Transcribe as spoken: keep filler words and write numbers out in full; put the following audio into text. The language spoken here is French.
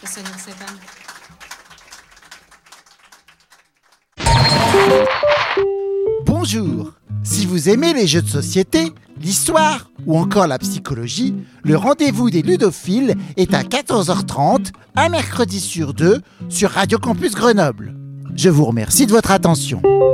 Köszönjük szépen. Bonjour. Si vous aimez les jeux de société, l'histoire ou encore la psychologie, le rendez-vous des ludophiles est à quatorze heures trente, un mercredi sur deux, sur Radio Campus Grenoble. Je vous remercie de votre attention.